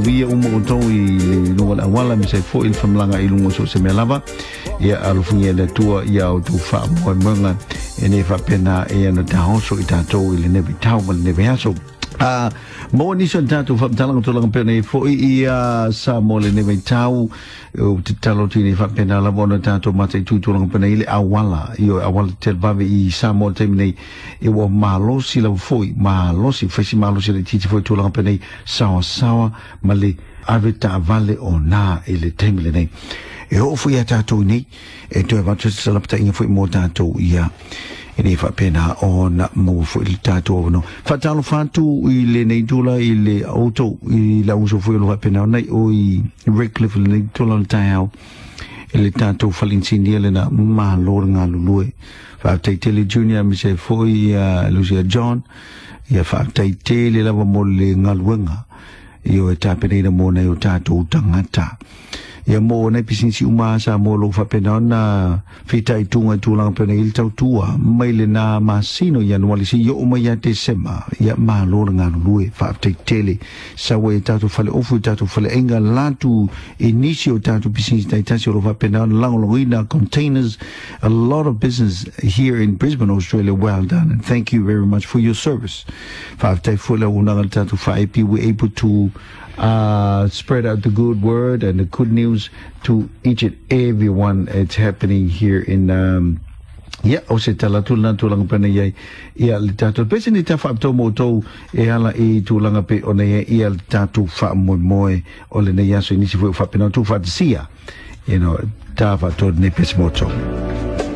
via umo i no wala mi sai fo il famlanga i lungo so se me lava ia alufungia le tua ia o tu fa mo ene fa pena e na ta so i tatou i le ne vitau ma le ne veaso mo ni so tatu fa talang to lang pena fo ia sa mo le ne vitau o te talo tini fa pena la bona tatou mate tu to lang pena ile awala te vave i sa mo te nei e wo malosi la foi malosi fesi malosi le titi foi to lang pena sawa ma le aveta vale o na ile temile nei e o foi a tatou nei e to va te salapta inga foi mo tatou ia ene fa pena ona mo foi il tatou no fatalo fatu ile nei tula ile auto i la uso foi lo pena nei o i Redcliffe nei tula tau ile tatou falinsini ile na ma lor nga lue fa tele junior mi se foi Lucia John ia fa tele la mo le ngaluenga io e tapere mo nei o tatou tangata ia mo nei pisinsi uma sa mo lo fa pena na fita i tunga tulang pena il tau tua mai le na masino ia no wali si yo uma ia te sema ia ma lo nga lue fa tele sa we tatu fale ofu tatu fale enga latu inicio tatu pisinsi tai tasi lo fa pena langolina containers a lot of business here in Brisbane, Australia. Well done and thank you very much for your service fa tai fule una tatu fa IP we able to spread out the good word and the good news to each and everyone. It's happening here in o se tala tulang pena ia le tatu pese ni ta fa to moto e ala e tulanga pe ona ia le tatu fa moe o le nei aso inisi fa pena tu fa sia ta fa to ne pese moto